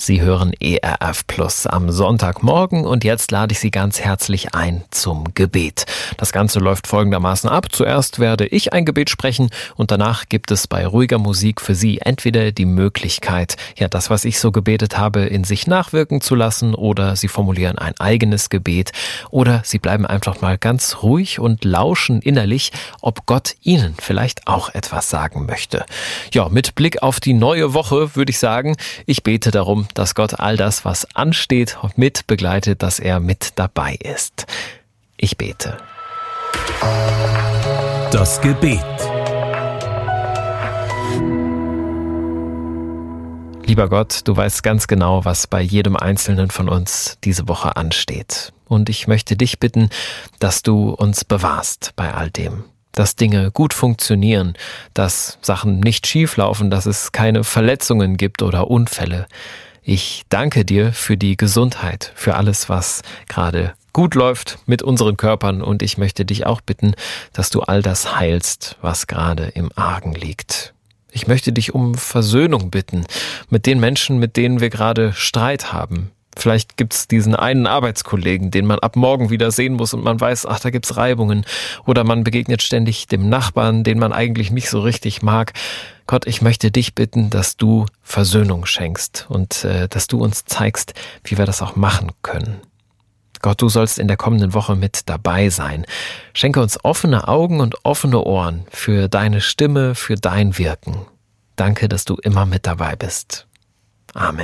Sie hören ERF Plus am Sonntagmorgen und jetzt lade ich Sie ganz herzlich ein zum Gebet. Das Ganze läuft folgendermaßen ab. Zuerst werde ich ein Gebet sprechen und danach gibt es bei ruhiger Musik für Sie entweder die Möglichkeit, das, was ich so gebetet habe, in sich nachwirken zu lassen, oder Sie formulieren ein eigenes Gebet oder Sie bleiben einfach mal ganz ruhig und lauschen innerlich, ob Gott Ihnen vielleicht auch etwas sagen möchte. Ja, mit Blick auf die neue Woche würde ich sagen, ich bete darum, dass Gott all das, was ansteht, mit begleitet, dass er mit dabei ist. Ich bete. Das Gebet. Lieber Gott, du weißt ganz genau, was bei jedem Einzelnen von uns diese Woche ansteht. Und ich möchte dich bitten, dass du uns bewahrst bei all dem. Dass Dinge gut funktionieren, dass Sachen nicht schief laufen, dass es keine Verletzungen gibt oder Unfälle. Ich danke dir für die Gesundheit, für alles, was gerade gut läuft mit unseren Körpern, und ich möchte dich auch bitten, dass du all das heilst, was gerade im Argen liegt. Ich möchte dich um Versöhnung bitten mit den Menschen, mit denen wir gerade Streit haben. Vielleicht gibt's diesen einen Arbeitskollegen, den man ab morgen wieder sehen muss und man weiß, da gibt's Reibungen. Oder man begegnet ständig dem Nachbarn, den man eigentlich nicht so richtig mag. Gott, ich möchte dich bitten, dass du Versöhnung schenkst und dass du uns zeigst, wie wir das auch machen können. Gott, du sollst in der kommenden Woche mit dabei sein. Schenke uns offene Augen und offene Ohren für deine Stimme, für dein Wirken. Danke, dass du immer mit dabei bist. Amen.